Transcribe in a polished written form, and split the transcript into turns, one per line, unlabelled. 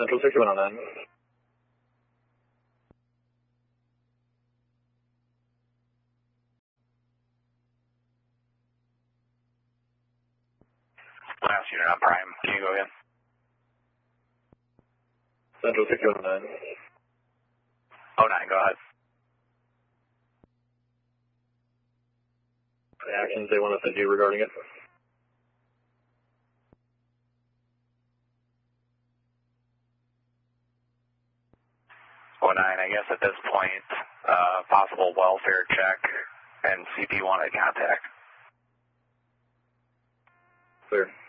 Central 6109.
Last unit on Prime. Can you go again?
Central 6109.
09, go ahead.
The actions they want us to do regarding it.
I guess at this point, possible welfare check and CP wanted contact.
Clear.